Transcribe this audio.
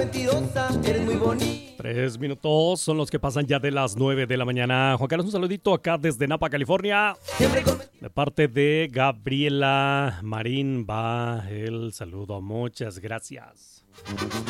Mentirosa, eres muy bonita. 3 minutos son los que pasan ya de las 9 de la mañana. Juan Carlos, un saludito acá desde Napa, California. De parte de Gabriela Marín va el saludo. Muchas gracias.